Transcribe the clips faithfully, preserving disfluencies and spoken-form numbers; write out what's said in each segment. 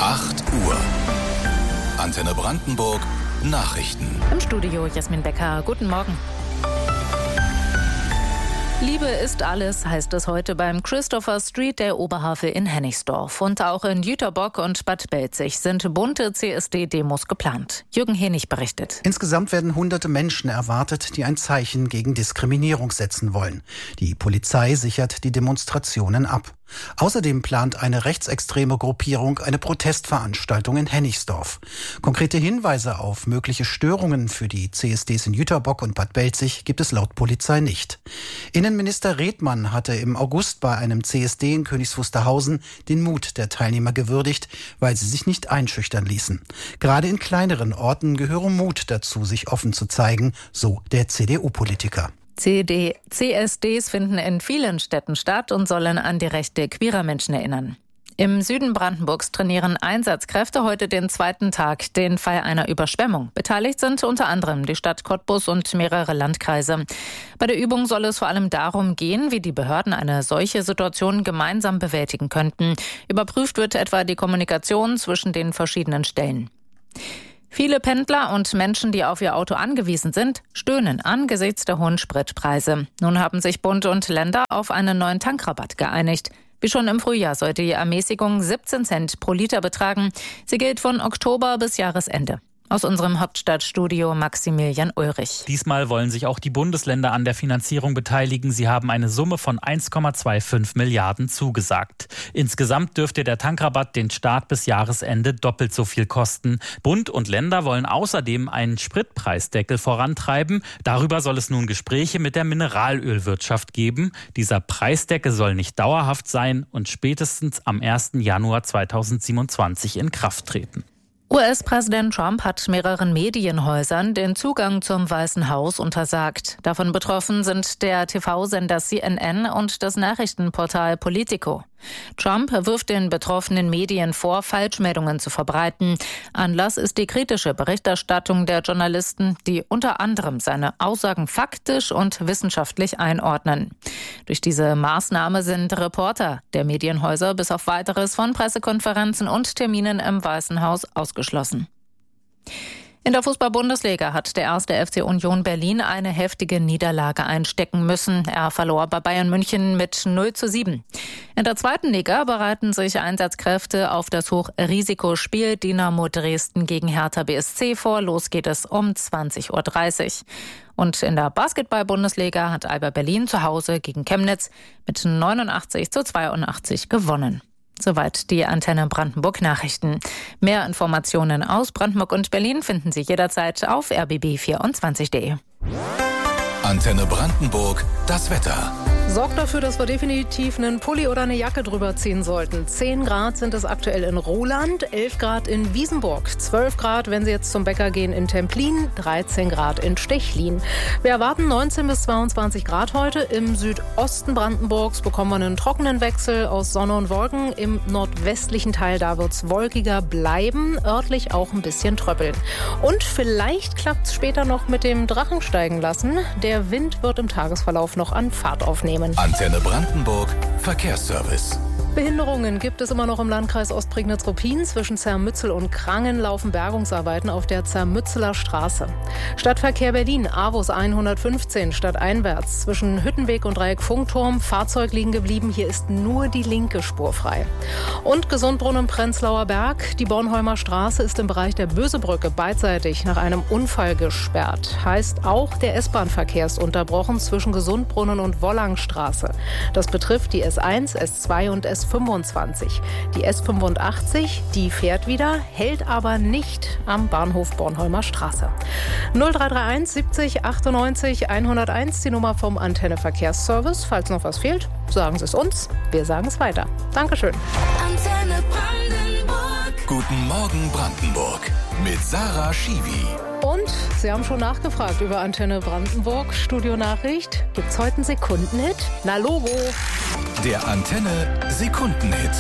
acht Uhr. Antenne Brandenburg Nachrichten. Im Studio Jasmin Becker. Guten Morgen. Liebe ist alles, heißt es heute beim Christopher Street der Oberhavel in Hennigsdorf. Und auch in Jüterbock und Bad Belzig sind bunte C S D-Demos geplant. Jürgen Henig berichtet. Insgesamt werden hunderte Menschen erwartet, die ein Zeichen gegen Diskriminierung setzen wollen. Die Polizei sichert die Demonstrationen ab. Außerdem plant eine rechtsextreme Gruppierung eine Protestveranstaltung in Hennigsdorf. Konkrete Hinweise auf mögliche Störungen für die C S Ds in Jüterbock und Bad Belzig gibt es laut Polizei nicht. Innenminister Redmann hatte im August bei einem C S D in Königs Wusterhausen den Mut der Teilnehmer gewürdigt, weil sie sich nicht einschüchtern ließen. Gerade in kleineren Orten gehöre Mut dazu, sich offen zu zeigen, so der C D U-Politiker. C S Ds finden in vielen Städten statt und sollen an die Rechte queerer Menschen erinnern. Im Süden Brandenburgs trainieren Einsatzkräfte heute den zweiten Tag den Fall einer Überschwemmung. Beteiligt sind unter anderem die Stadt Cottbus und mehrere Landkreise. Bei der Übung soll es vor allem darum gehen, wie die Behörden eine solche Situation gemeinsam bewältigen könnten. Überprüft wird etwa die Kommunikation zwischen den verschiedenen Stellen. Viele Pendler und Menschen, die auf ihr Auto angewiesen sind, stöhnen angesichts der hohen Spritpreise. Nun haben sich Bund und Länder auf einen neuen Tankrabatt geeinigt. Wie schon im Frühjahr soll die Ermäßigung siebzehn Cent pro Liter betragen. Sie gilt von Oktober bis Jahresende. Aus unserem Hauptstadtstudio Maximilian Ulrich. Diesmal wollen sich auch die Bundesländer an der Finanzierung beteiligen. Sie haben eine Summe von eins Komma fünfundzwanzig Milliarden zugesagt. Insgesamt dürfte der Tankrabatt den Start bis Jahresende doppelt so viel kosten. Bund und Länder wollen außerdem einen Spritpreisdeckel vorantreiben. Darüber soll es nun Gespräche mit der Mineralölwirtschaft geben. Dieser Preisdeckel soll nicht dauerhaft sein und spätestens am ersten Januar zweitausendsiebenundzwanzig in Kraft treten. U S-Präsident Trump hat mehreren Medienhäusern den Zugang zum Weißen Haus untersagt. Davon betroffen sind der T V-Sender C N N und das Nachrichtenportal Politico. Trump wirft den betroffenen Medien vor, Falschmeldungen zu verbreiten. Anlass ist die kritische Berichterstattung der Journalisten, die unter anderem seine Aussagen faktisch und wissenschaftlich einordnen. Durch diese Maßnahme sind Reporter der Medienhäuser bis auf Weiteres von Pressekonferenzen und Terminen im Weißen Haus ausgeschlossen. In der Fußball-Bundesliga hat der erste F C Union Berlin eine heftige Niederlage einstecken müssen. Er verlor bei Bayern München mit null zu sieben. In der zweiten Liga bereiten sich Einsatzkräfte auf das Hochrisikospiel Dynamo Dresden gegen Hertha B S C vor. Los geht es um zwanzig Uhr dreißig. Und in der Basketball-Bundesliga hat Alba Berlin zu Hause gegen Chemnitz mit neunundachtzig zu zweiundachtzig gewonnen. Soweit die Antenne Brandenburg Nachrichten. Mehr Informationen aus Brandenburg und Berlin finden Sie jederzeit auf r b b vierundzwanzig punkt d e. Antenne Brandenburg, das Wetter. Sorgt dafür, dass wir definitiv einen Pulli oder eine Jacke drüber ziehen sollten. zehn Grad sind es aktuell in Roland, elf Grad in Wiesenburg, zwölf Grad, wenn Sie jetzt zum Bäcker gehen, in Templin, dreizehn Grad in Stechlin. Wir erwarten neunzehn bis zweiundzwanzig Grad heute. Im Südosten Brandenburgs bekommen wir einen trockenen Wechsel aus Sonne und Wolken. Im nordwestlichen Teil, da wird es wolkiger bleiben, örtlich auch ein bisschen tröppeln. Und vielleicht klappt es später noch mit dem Drachen steigen lassen. Der Wind wird im Tagesverlauf noch an Fahrt aufnehmen. Antenne Brandenburg, Verkehrsservice. Behinderungen gibt es immer noch im Landkreis Ostprignitz-Ruppin. Zwischen Zermützel und Krangen laufen Bergungsarbeiten auf der Zermützeler Straße. Stadtverkehr Berlin, Avus hundertfünfzehn, stadteinwärts. Zwischen Hüttenweg und Dreieck Funkturm, Fahrzeug liegen geblieben. Hier ist nur die linke Spur frei. Und Gesundbrunnen Prenzlauer Berg. Die Bornholmer Straße ist im Bereich der Bösebrücke beidseitig nach einem Unfall gesperrt. Heißt, auch der S-Bahn-Verkehr ist unterbrochen zwischen Gesundbrunnen und Wollangstraße. Das betrifft die S eins, S zwei und S fünfundzwanzig. Die S fünfundachtzig, die fährt wieder, hält aber nicht am Bahnhof Bornholmer Straße. null drei drei eins siebzig achtundneunzig hunderteins, die Nummer vom Antenne Verkehrsservice. Falls noch was fehlt, sagen Sie es uns, wir sagen es weiter. Dankeschön. Antenne Brandenburg. Guten Morgen Brandenburg mit Sarah Schiwi. Und Sie haben schon nachgefragt über Antenne Brandenburg. Studionachricht. Gibt's heute einen Sekundenhit? Na Logo. Der Antenne Sekundenhit.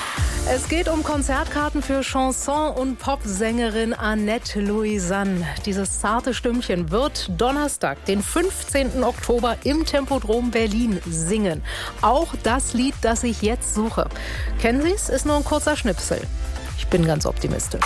Es geht um Konzertkarten für Chanson- und Popsängerin Annette Louisanne. Dieses zarte Stimmchen wird Donnerstag, den fünfzehnten Oktober im Tempodrom Berlin singen. Auch das Lied, das ich jetzt suche. Kennen Sie es? Ist nur ein kurzer Schnipsel. Ich bin ganz optimistisch.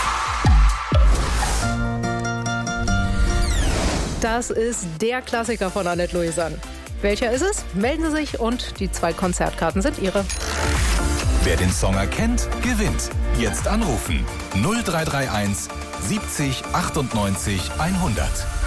Das ist der Klassiker von Annette Louisan. Welcher ist es? Melden Sie sich und die zwei Konzertkarten sind Ihre. Wer den Song erkennt, gewinnt. Jetzt anrufen null drei drei eins siebzig achtundneunzig hundert.